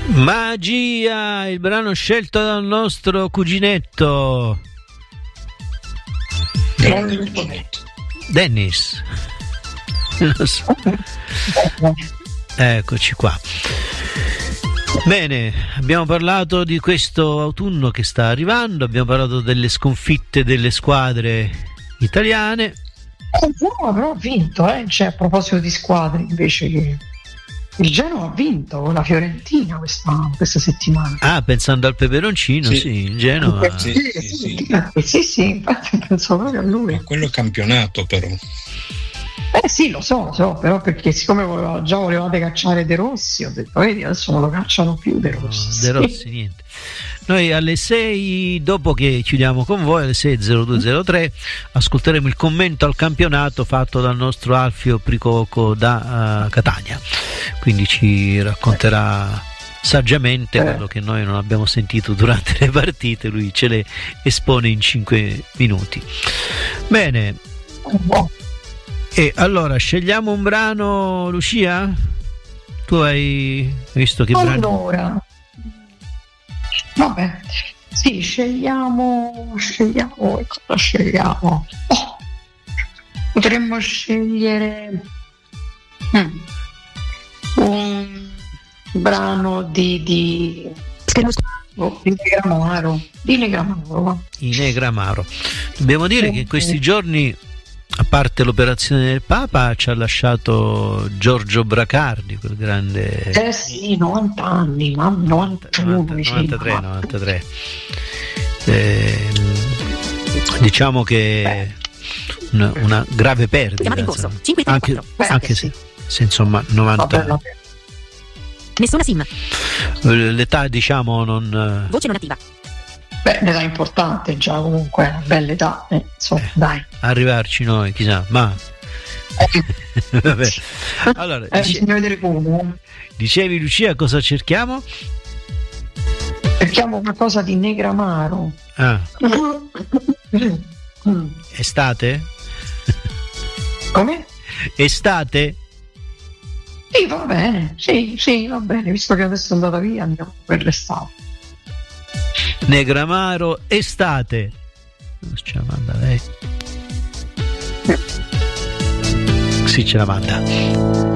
Magia, il brano scelto dal nostro cuginetto Dennis. Non so. Eccoci qua. Bene, abbiamo parlato di questo autunno che sta arrivando, abbiamo parlato delle sconfitte delle squadre italiane. No, però ha vinto, cioè, a proposito di squadre, invece, che il Genoa ha vinto con la Fiorentina questa settimana. Ah, pensando al peperoncino, sì, il Genoa. Sì, infatti penso proprio a lui. Ma quello è campionato, però. Sì, lo so, però perché siccome già volevate cacciare De Rossi, ho detto, vedi, adesso non lo cacciano più De Rossi. No, De Rossi, niente. Noi alle 6, dopo che chiudiamo con voi, alle 6:02:03, ascolteremo il commento al campionato fatto dal nostro Alfio Pricoco da Catania. Quindi ci racconterà saggiamente quello che noi non abbiamo sentito durante le partite, lui ce le espone in 5 minuti. Bene. E allora scegliamo un brano, Lucia? Tu hai visto che brano? Allora, vabbè, sì, scegliamo e cosa scegliamo? Potremmo scegliere un brano di Negramaro. Di Negramaro. Dobbiamo dire che in questi giorni, a parte l'operazione del Papa, ci ha lasciato Giorgio Bracardi, quel grande... sì, 90 anni, 93. Diciamo che una grave perdita, anche se insomma 90 anni. Nessuna SIM. L'età, diciamo, non... Voce non attiva. Beh, un'età importante già, comunque, una bella età, insomma, dai. Arrivarci noi, chissà, ma... Vabbè. Allora, bisogna vedere come. Dicevi, Lucia, cosa cerchiamo? Cerchiamo qualcosa di Negramaro. Estate? Come? Estate? Sì, va bene, sì, va bene, visto che adesso è andata via, andiamo per l'estate. Negramaro, estate. Ce la manda lei? Sì, ce la manda.